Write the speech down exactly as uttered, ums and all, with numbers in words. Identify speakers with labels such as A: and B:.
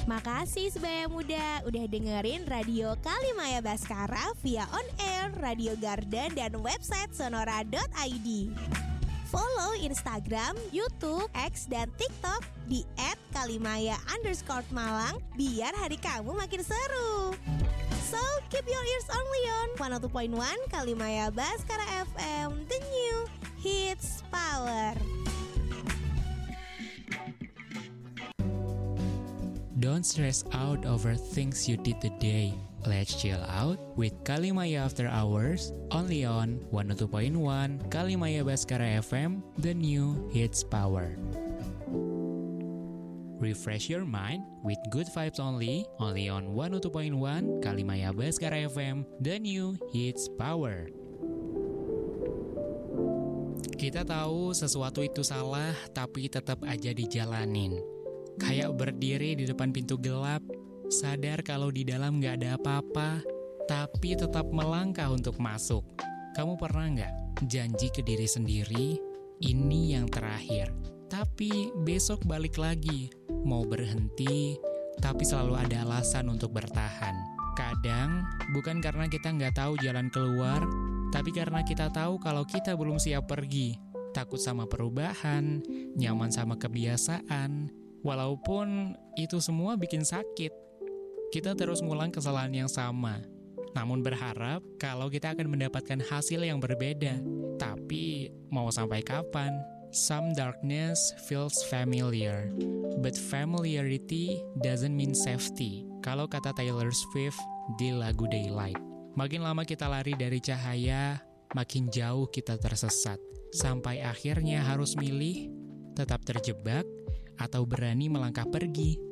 A: Makasih Sebaya Muda udah dengerin Radio Kalimaya Baskara via on air, Radio Garden, dan website sonora dot i d. Follow Instagram, YouTube, X, dan TikTok di et kalimaya underscore malang biar hari kamu makin seru. So, keep your ears only on seratus dua koma satu Kalimaya Baskara F M, the new hits power.
B: Don't stress out over things you did today. Let's chill out with Kalimaya After Hours, only on seratus dua koma satu Kalimaya Baskara F M, the new hits power. Refresh your mind with good vibes only, only on seratus dua koma satu Kalimaya Baskara F M, the new hits power. Kita tahu sesuatu itu salah, tapi tetap aja dijalanin. Kayak berdiri di depan pintu gelap, sadar kalau di dalam gak ada apa-apa, tapi tetap melangkah untuk masuk. Kamu pernah gak janji ke diri sendiri, ini yang terakhir, tapi besok balik lagi, mau berhenti, tapi selalu ada alasan untuk bertahan. Kadang, bukan karena kita gak tahu jalan keluar, tapi karena kita tahu kalau kita belum siap pergi. Takut sama perubahan, nyaman sama kebiasaan, walaupun itu semua bikin sakit. Kita terus ngulang kesalahan yang sama, namun berharap kalau kita akan mendapatkan hasil yang berbeda. Tapi mau sampai kapan? Some darkness feels familiar, but familiarity doesn't mean safety. Kalau kata Taylor Swift di lagu Daylight. Makin lama kita lari dari cahaya, makin jauh kita tersesat. Sampai akhirnya harus milih, tetap terjebak atau berani melangkah pergi.